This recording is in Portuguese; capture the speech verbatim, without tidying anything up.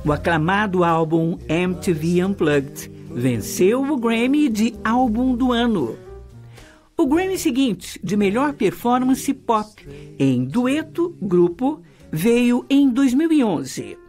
O aclamado álbum M T V Unplugged venceu o Grammy de Álbum do Ano. O Grammy seguinte, de melhor performance pop em dueto, grupo, veio em dois mil e onze.